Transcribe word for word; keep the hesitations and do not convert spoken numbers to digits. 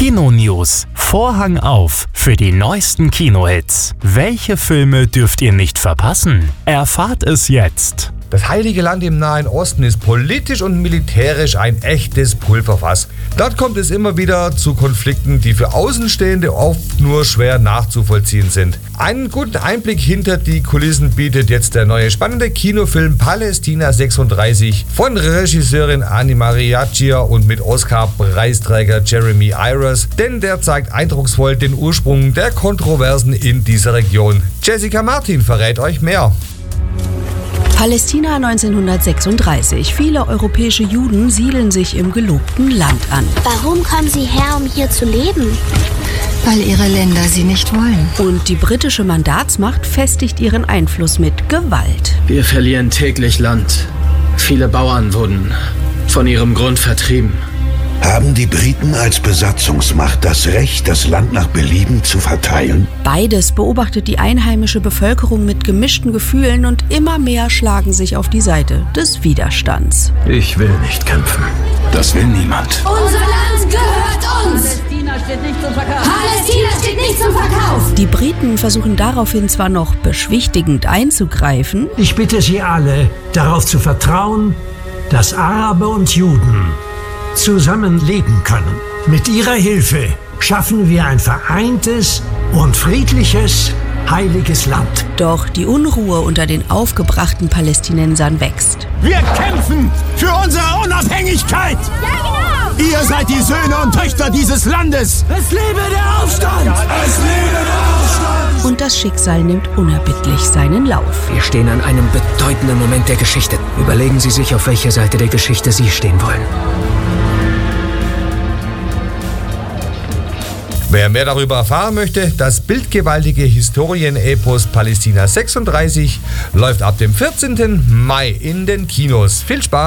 Kino-News. Vorhang auf für die neuesten Kinohits. Welche Filme dürft ihr nicht verpassen? Erfahrt es jetzt. Das Heilige Land im Nahen Osten ist politisch und militärisch ein echtes Pulverfass. Dort kommt es immer wieder zu Konflikten, die für Außenstehende oft nur schwer nachzuvollziehen sind. Einen guten Einblick hinter die Kulissen bietet jetzt der neue spannende Kinofilm Palästina sechsunddreißig von Regisseurin Ani Mariachia und mit Oscar-Preisträger Jeremy Irons, denn der zeigt eindrucksvoll den Ursprung der Kontroversen in dieser Region. Jessica Martin verrät euch mehr. Palästina neunzehnhundertsechsunddreißig. Viele europäische Juden siedeln sich im gelobten Land an. Warum kommen sie her, um hier zu leben? Weil ihre Länder sie nicht wollen. Und die britische Mandatsmacht festigt ihren Einfluss mit Gewalt. Wir verlieren täglich Land. Viele Bauern wurden von ihrem Grund vertrieben. Haben die Briten als Besatzungsmacht das Recht, das Land nach Belieben zu verteilen? Beides beobachtet die einheimische Bevölkerung mit gemischten Gefühlen und immer mehr schlagen sich auf die Seite des Widerstands. Ich will nicht kämpfen. Das will niemand. Unser Land gehört uns! Palästina steht nicht zum Verkauf! Palästina steht nicht zum Verkauf! Die Briten versuchen daraufhin zwar noch beschwichtigend einzugreifen. Ich bitte Sie alle, darauf zu vertrauen, dass Araber und Juden zusammen leben können. Mit ihrer Hilfe schaffen wir ein vereintes und friedliches, heiliges Land. Doch die Unruhe unter den aufgebrachten Palästinensern wächst. Wir kämpfen für unsere Unabhängigkeit! Ja, genau! Ihr seid die Söhne und Töchter dieses Landes! Es lebe der Aufstand! Es lebe der Aufstand! Und das Schicksal nimmt unerbittlich seinen Lauf. Wir stehen an einem bedeutenden Moment der Geschichte. Überlegen Sie sich, auf welcher Seite der Geschichte Sie stehen wollen. Wer mehr darüber erfahren möchte, das bildgewaltige Historienepos Palästina sechsunddreißig läuft ab dem vierzehnten Mai in den Kinos. Viel Spaß!